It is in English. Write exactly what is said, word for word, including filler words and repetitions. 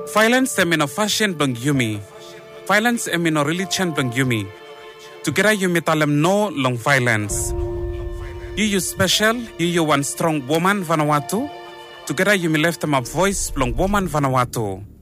Violence emino fashion dong yumi. Violence emino religion dong yumi. Together yumi talem no long violence. You you special, you you one strong woman Vanuatu. Together yumi left them a voice long woman Vanuatu.